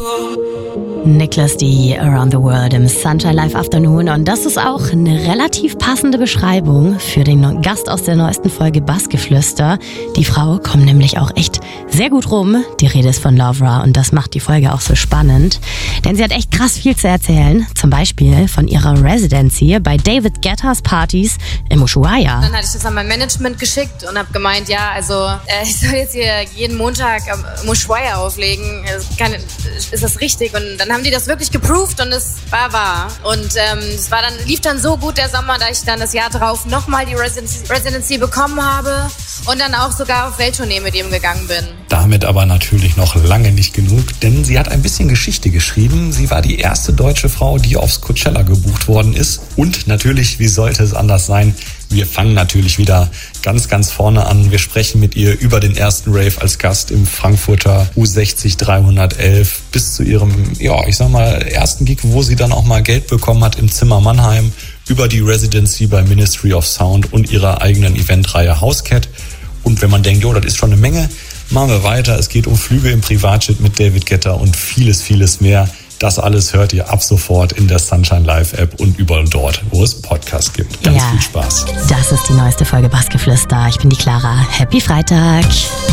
Nicholas D. Around the World im Sunshine Live Afternoon. Und das ist auch eine relativ passende Beschreibung für den Gast aus der neuesten Folge Bassgeflüster. Die Frau kommt nämlich auch echt sehr gut rum. Die Rede ist von Lovra und das macht die Folge auch so spannend. Denn sie hat echt krass viel zu erzählen. Zum Beispiel von ihrer Residency bei David Guettas Partys im Ushuaia. Dann hatte ich das an mein Management geschickt und habe gemeint, ja, also ich soll jetzt hier jeden Montag im Ushuaia auflegen. Ist das richtig? Und dann haben die das wirklich geproved und es war wahr. Und es lief dann so gut der Sommer, da ich dann das Jahr drauf nochmal die Residency bekommen habe und dann auch sogar auf Welttournee mit ihm gegangen bin. Damit aber natürlich noch lange nicht genug, denn sie hat ein bisschen Geschichte geschrieben. Sie war die erste deutsche Frau, die aufs Coachella gebucht worden ist. Und natürlich, wie sollte es anders sein, wir fangen natürlich wieder ganz, ganz vorne an. Wir sprechen mit ihr über den ersten Rave als Gast im Frankfurter U60 311 bis zu ihrem, ersten Gig, wo sie dann auch mal Geld bekommen hat im Zimmer Mannheim, über die Residency bei Ministry of Sound und ihrer eigenen Eventreihe Housecat. Und wenn man denkt, das ist schon eine Menge, machen wir weiter. Es geht um Flüge im Privatjet mit David Guetta und vieles, vieles mehr. Das alles hört ihr ab sofort in der Sunshine Live App und überall dort, wo es Podcasts gibt. Ganz viel Spaß. Das ist die neueste Folge Bassgeflüster. Ich bin die Clara. Happy Freitag.